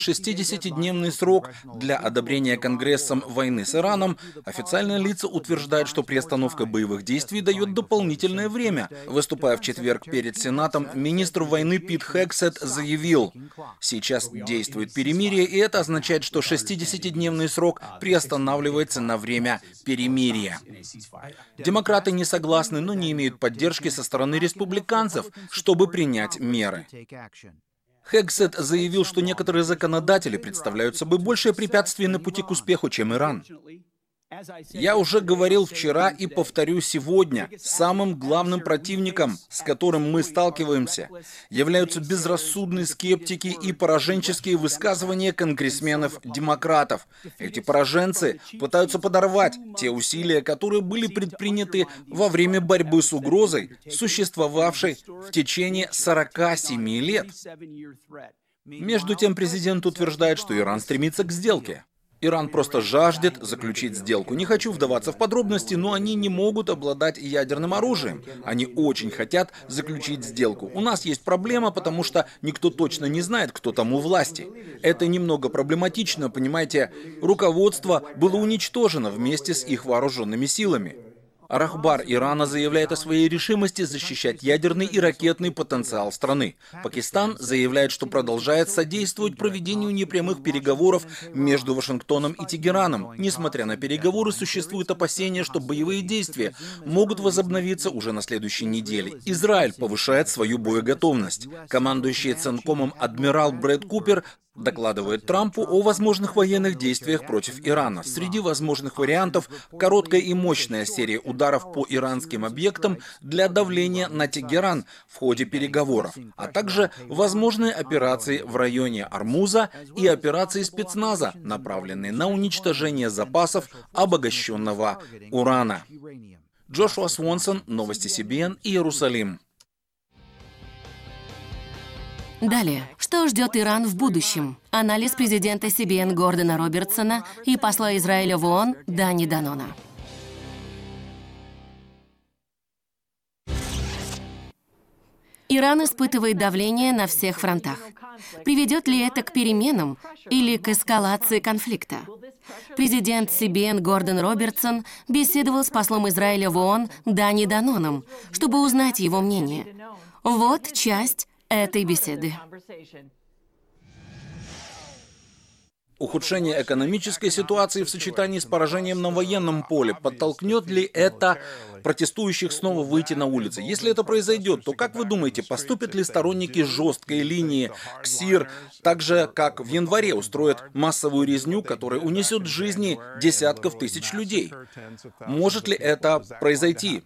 60-дневный срок для одобрения Конгрессом войны с Ираном, официальные лица утверждают, что приостановка боевых действий дает дополнительное время. Выступая в четверг перед Сенатом, министр войны Пит Хексет заявил: «Сейчас действует перемирие, и это означает, что 60-дневный срок приостанавливается на время перемирия». Демократы не согласны, но не имеют поддержки со стороны республиканцев, чтобы принять меры. Хексет заявил, что некоторые законодатели представляют собой большее препятствие на пути к успеху, чем Иран. «Я уже говорил вчера и повторю сегодня, самым главным противником, с которым мы сталкиваемся, являются безрассудные скептики и пораженческие высказывания конгрессменов-демократов. Эти пораженцы пытаются подорвать те усилия, которые были предприняты во время борьбы с угрозой, существовавшей в течение 47 лет». Между тем, президент утверждает, что Иран стремится к сделке. Иран просто жаждет заключить сделку. Не хочу вдаваться в подробности, но они не могут обладать ядерным оружием. Они очень хотят заключить сделку. У нас есть проблема, потому что никто точно не знает, кто там у власти. Это немного проблематично, понимаете. Руководство было уничтожено вместе с их вооруженными силами. Рахбар Ирана заявляет о своей решимости защищать ядерный и ракетный потенциал страны. Пакистан заявляет, что продолжает содействовать проведению непрямых переговоров между Вашингтоном и Тегераном. Несмотря на переговоры, существует опасение, что боевые действия могут возобновиться уже на следующей неделе. Израиль повышает свою боеготовность. Командующий Ценкомом адмирал Брэд Купер докладывает Трампу о возможных военных действиях против Ирана. Среди возможных вариантов — короткая и мощная серия ударов по иранским объектам для давления на Тегеран в ходе переговоров, а также возможные операции в районе Ормуза и операции спецназа, направленные на уничтожение запасов обогащенного урана. Джошуа Свонсон, новости CBN, Иерусалим. Далее. Что ждет Иран в будущем? Анализ президента CBN Гордона Робертсона и посла Израиля в ООН Дани Данона. Иран испытывает давление на всех фронтах. Приведет ли это к переменам или к эскалации конфликта? Президент CBN Гордон Робертсон беседовал с послом Израиля в ООН Дани Даноном, чтобы узнать его мнение. Вот часть этой беседы. Ухудшение экономической ситуации в сочетании с поражением на военном поле подтолкнет ли это протестующих снова выйти на улицы? Если это произойдет, то как вы думаете, поступят ли сторонники жесткой линии КСИР так же, как в январе устроят массовую резню, которая унесет жизни десятков тысяч людей? Может ли это произойти?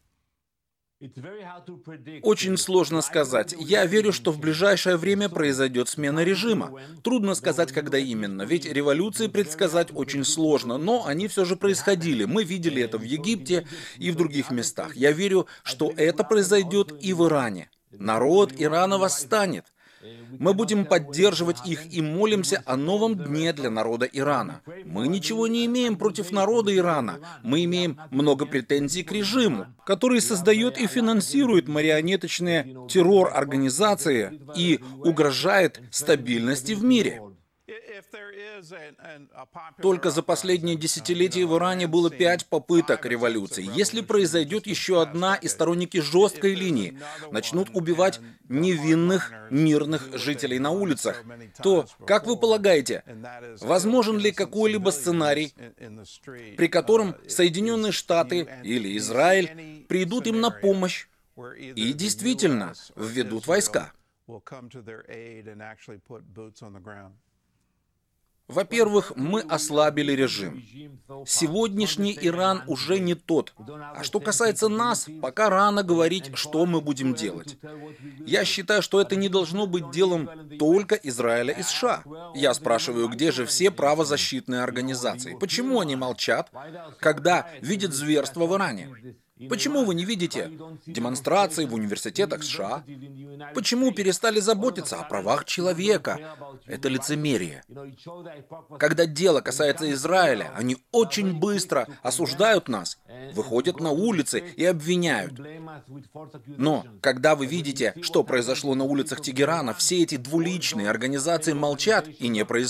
Очень сложно сказать. Я верю, что в ближайшее время произойдет смена режима. Трудно сказать, когда именно, ведь революции предсказать очень сложно, но они все же происходили. Мы видели это в Египте и в других местах. Я верю, что это произойдет и в Иране. Народ Ирана восстанет. Мы будем поддерживать их и молимся о новом дне для народа Ирана. Мы ничего не имеем против народа Ирана. Мы имеем много претензий к режиму, который создает и финансирует марионеточные террор-организации и угрожает стабильности в мире. Только за последние десятилетия в Иране было 5 попыток революции. Если произойдет еще одна, и сторонники жесткой линии начнут убивать невинных мирных жителей на улицах, то, как вы полагаете, возможен ли какой-либо сценарий, при котором Соединенные Штаты или Израиль придут им на помощь и действительно введут войска? Во-первых, мы ослабили режим. Сегодняшний Иран уже не тот. А что касается нас, пока рано говорить, что мы будем делать. Я считаю, что это не должно быть делом только Израиля и США. Я спрашиваю, где же все правозащитные организации? Почему они молчат, когда видят зверство в Иране? Почему вы не видите демонстраций в университетах США? Почему перестали заботиться о правах человека? Это лицемерие. Когда дело касается Израиля, они очень быстро осуждают нас, выходят на улицы и обвиняют. Но когда вы видите, что произошло на улицах Тегерана, все эти двуличные организации молчат и не произносят